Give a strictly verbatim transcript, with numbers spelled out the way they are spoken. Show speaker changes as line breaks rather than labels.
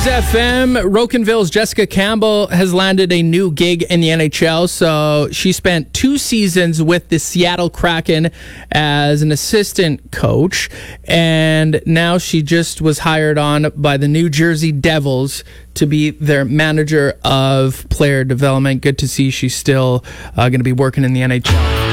F M. Rocanville's Jessica Campbell has landed a new gig in the N H L. So she spent two seasons with the Seattle Kraken as an assistant coach, and now she just was hired on by the New Jersey Devils to be their manager of player development. Good to see she's still uh, going to be working in the N H L.